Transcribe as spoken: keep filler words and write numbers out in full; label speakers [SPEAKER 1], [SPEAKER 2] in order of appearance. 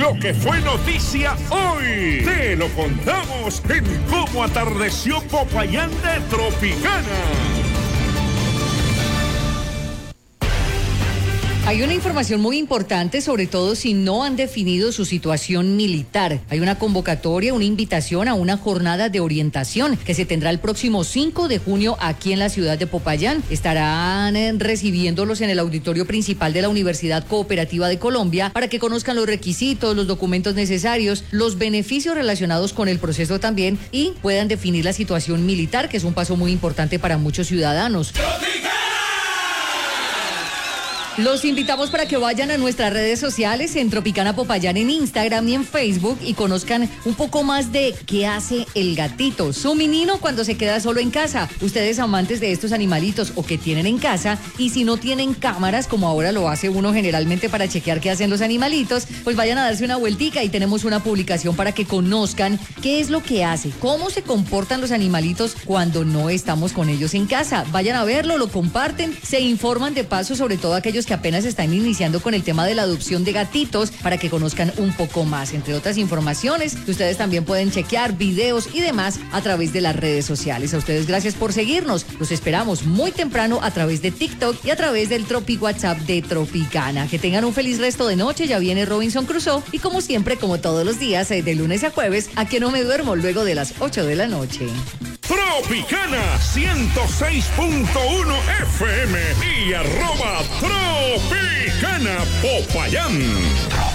[SPEAKER 1] Lo que fue noticia hoy. Te lo contamos en Cómo atardeció Popayán de Tropicana.
[SPEAKER 2] Hay una información muy importante, sobre todo si no han definido su situación militar. Hay una convocatoria, una invitación a una jornada de orientación que se tendrá el próximo cinco de junio aquí en la ciudad de Popayán. Estarán eh, recibiéndolos en el auditorio principal de la Universidad Cooperativa de Colombia para que conozcan los requisitos, los documentos necesarios, los beneficios relacionados con el proceso también y puedan definir la situación militar, que es un paso muy importante para muchos ciudadanos. Los invitamos para que vayan a nuestras redes sociales en Tropicana Popayán en Instagram y en Facebook y conozcan un poco más de qué hace el gatito, su menino cuando se queda solo en casa. Ustedes amantes de estos animalitos o que tienen en casa, y si no tienen cámaras, como ahora lo hace uno generalmente para chequear qué hacen los animalitos, pues vayan a darse una vueltica y tenemos una publicación para que conozcan qué es lo que hace, cómo se comportan los animalitos cuando no estamos con ellos en casa. Vayan a verlo, lo comparten, se informan de paso, sobre todo aquellos que apenas están iniciando con el tema de la adopción de gatitos, para que conozcan un poco más, entre otras informaciones que ustedes también pueden chequear, videos y demás a través de las redes sociales. A ustedes gracias por seguirnos, los esperamos muy temprano a través de TikTok y a través del Tropi WhatsApp de Tropicana. Que tengan un feliz resto de noche, ya viene Robinson Crusoe y como siempre, como todos los días, de lunes a jueves, aquí no me duermo luego de las ocho de la noche.
[SPEAKER 1] Tropicana ciento seis punto uno F M y arroba Tropicana Popayán.